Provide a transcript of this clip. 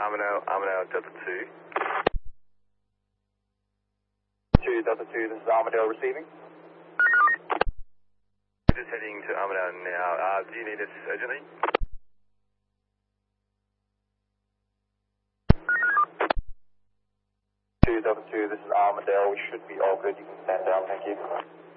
Armadale Delta 2. 2 Delta 2, this is Armadale receiving. Just heading to Armadale now. Do you need us urgently? Delta 2, this is Armadale. We should be all good. You can stand down. Thank you.